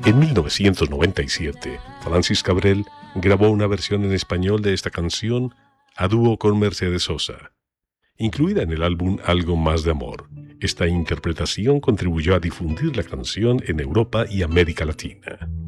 En 1997, Francis Cabrel grabó una versión en español de esta canción a dúo con Mercedes Sosa, incluida en el álbum Algo Más de Amor. Esta interpretación contribuyó a difundir la canción en Europa y América Latina.